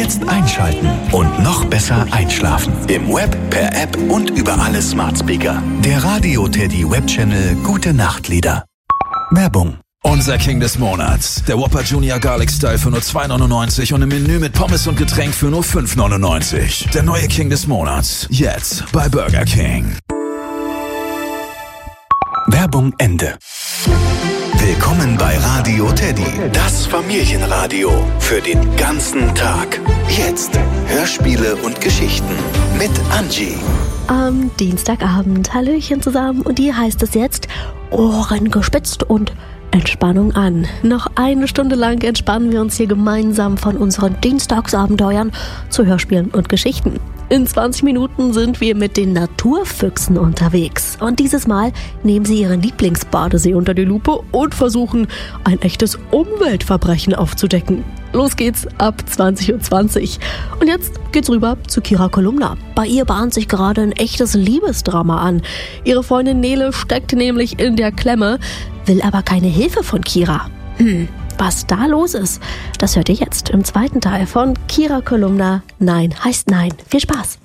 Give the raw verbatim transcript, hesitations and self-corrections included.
Jetzt einschalten und noch besser einschlafen. Im Web, per App und über alle Smart Speaker. Der Radio Teddy Webchannel Gute Nachtlieder. Werbung. Unser King des Monats. Der Whopper Junior Garlic Style für nur zwei neunundneunzig und im Menü mit Pommes und Getränk für nur fünf neunundneunzig. Der neue King des Monats. Jetzt bei Burger King. Werbung Ende. Willkommen bei Radio Teddy, das Familienradio für den ganzen Tag. Jetzt Hörspiele und Geschichten mit Angie. Am Dienstagabend, Hallöchen zusammen, und hier heißt es jetzt Ohren gespitzt und Entspannung an. Noch eine Stunde lang entspannen wir uns hier gemeinsam von unseren Dienstagsabenteuern zu Hörspielen und Geschichten. In zwanzig Minuten sind wir mit den Naturfüchsen unterwegs. Und dieses Mal nehmen sie ihren Lieblingsbadesee unter die Lupe und versuchen, ein echtes Umweltverbrechen aufzudecken. Los geht's ab zwanzig Uhr zwanzig. Und jetzt geht's rüber zu Kira Kolumna. Bei ihr bahnt sich gerade ein echtes Liebesdrama an. Ihre Freundin Nele steckt nämlich in der Klemme, will aber keine Hilfe von Kira. Hm, was da los ist, das hört ihr jetzt im zweiten Teil von Kira Kolumna. Nein heißt Nein. Viel Spaß!